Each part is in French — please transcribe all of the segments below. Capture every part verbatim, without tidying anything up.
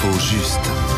L'info juste.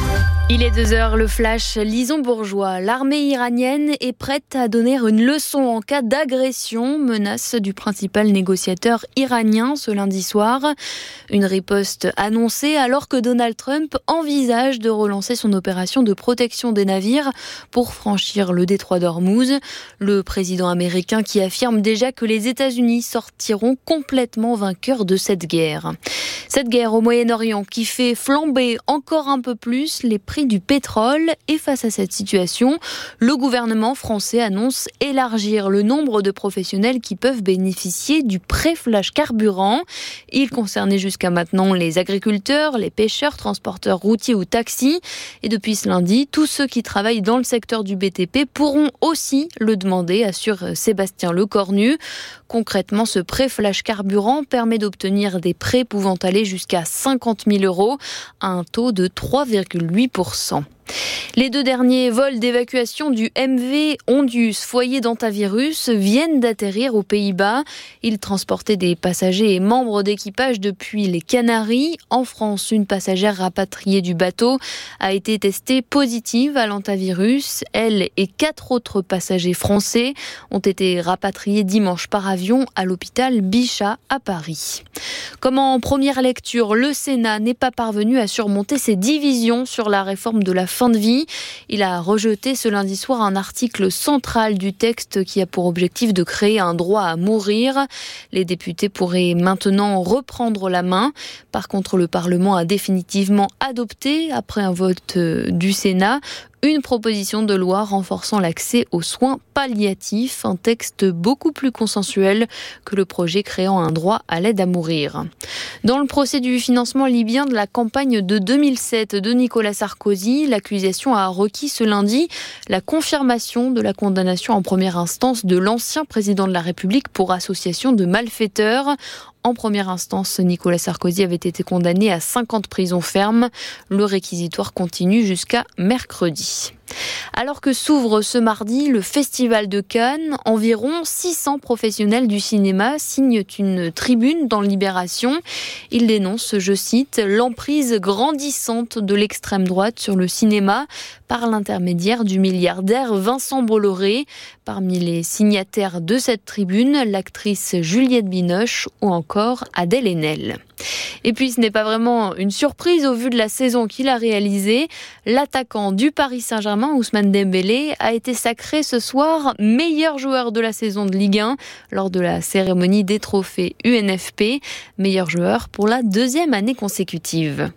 Il est deux heures, le flash Lison Bourgeois. L'armée iranienne est prête à donner une leçon en cas d'agression, menace du principal négociateur iranien ce lundi soir. Une riposte annoncée alors que Donald Trump envisage de relancer son opération de protection des navires pour franchir le détroit d'Ormuz. Le président américain qui affirme déjà que les États-Unis sortiront complètement vainqueurs de cette guerre. Cette guerre au Moyen-Orient qui fait flamber encore un peu plus les prix du pétrole. Et face à cette situation, le gouvernement français annonce élargir le nombre de professionnels qui peuvent bénéficier du prêt flash carburant. Il concernait jusqu'à maintenant les agriculteurs, les pêcheurs, transporteurs routiers ou taxis. Et depuis ce lundi, tous ceux qui travaillent dans le secteur du B T P pourront aussi le demander, assure Sébastien Lecornu. Concrètement, ce prêt flash carburant permet d'obtenir des prêts pouvant aller jusqu'à cinquante mille euros à un taux de trois virgule huit pour cent. Les deux derniers vols d'évacuation du M V Ondius, foyer d'hantavirus, viennent d'atterrir aux Pays-Bas. Ils transportaient des passagers et membres d'équipage depuis les Canaries. En France, une passagère rapatriée du bateau a été testée positive à l'hantavirus. Elle et quatre autres passagers français ont été rapatriés dimanche par avion à l'hôpital Bichat à Paris. Comme en première lecture, le Sénat n'est pas parvenu à surmonter ses divisions sur la réforme de la fin de vie. Il a rejeté ce lundi soir un article central du texte qui a pour objectif de créer un droit à mourir. Les députés pourraient maintenant reprendre la main. Par contre, le Parlement a définitivement adopté, après un vote du Sénat, une proposition de loi renforçant l'accès aux soins palliatifs, un texte beaucoup plus consensuel que le projet créant un droit à l'aide à mourir. Dans le procès du financement libyen de la campagne de deux mille sept de Nicolas Sarkozy, l'accusation a requis ce lundi la confirmation de la condamnation en première instance de l'ancien président de la République pour association de malfaiteurs. En première instance, Nicolas Sarkozy avait été condamné à cinquante prisons fermes. Le réquisitoire continue jusqu'à mercredi. Alors que s'ouvre ce mardi le Festival de Cannes, environ six cents professionnels du cinéma signent une tribune dans Libération. Ils dénoncent, je cite, l'emprise grandissante de l'extrême droite sur le cinéma par l'intermédiaire du milliardaire Vincent Bolloré. Parmi les signataires de cette tribune, l'actrice Juliette Binoche ou encore Adèle Haenel. Et puis ce n'est pas vraiment une surprise au vu de la saison qu'il a réalisée. L'attaquant du Paris Saint-Germain, Ousmane Dembélé, a été sacré ce soir meilleur joueur de la saison de Ligue un lors de la cérémonie des trophées U N F P. Meilleur joueur pour la deuxième année consécutive.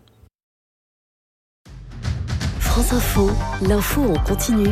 France Info, l'info en continu.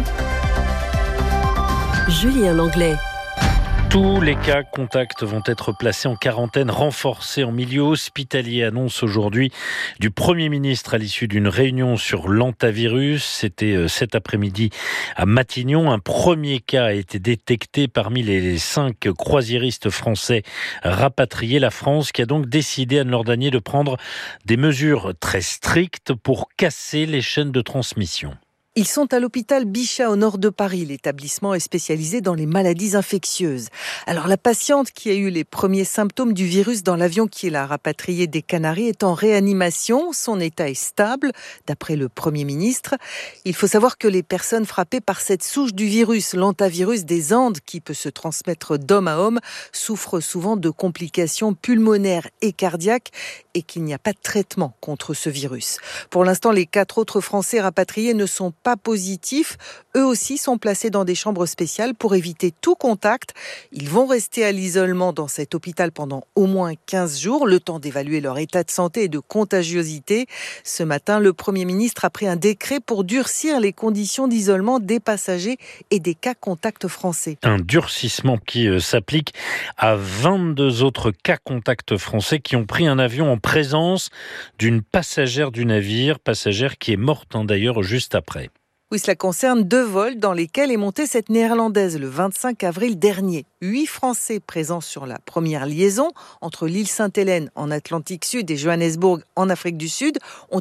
Julien Langlais. Tous les cas contacts vont être placés en quarantaine renforcée en milieu hospitalier, annonce aujourd'hui du Premier ministre à l'issue d'une réunion sur l'hantavirus. C'était cet après-midi à Matignon. Un premier cas a été détecté parmi les cinq croisiéristes français rapatriés. La France qui a donc décidé, Anne-Laure Danier, de prendre des mesures très strictes pour casser les chaînes de transmission. Ils sont à l'hôpital Bichat au nord de Paris. L'établissement est spécialisé dans les maladies infectieuses. Alors la patiente qui a eu les premiers symptômes du virus dans l'avion qui l'a rapatriée des Canaries est en réanimation. Son état est stable, d'après le Premier ministre. Il faut savoir que les personnes frappées par cette souche du virus, l'hantavirus des Andes, qui peut se transmettre d'homme à homme, souffrent souvent de complications pulmonaires et cardiaques et qu'il n'y a pas de traitement contre ce virus. Pour l'instant, les quatre autres Français rapatriés ne sont pas positifs. Eux aussi sont placés dans des chambres spéciales pour éviter tout contact. Ils vont rester à l'isolement dans cet hôpital pendant au moins quinze jours, le temps d'évaluer leur état de santé et de contagiosité. Ce matin, le Premier ministre a pris un décret pour durcir les conditions d'isolement des passagers et des cas contacts français. Un durcissement qui euh, s'applique à vingt-deux autres cas contacts français qui ont pris un avion en présence d'une passagère du navire, passagère qui est morte hein, d'ailleurs juste après. Oui, cela concerne deux vols dans lesquels est montée cette néerlandaise le vingt-cinq avril dernier. Huit Français présents sur la première liaison entre l'île Sainte-Hélène en Atlantique Sud et Johannesburg en Afrique du Sud ont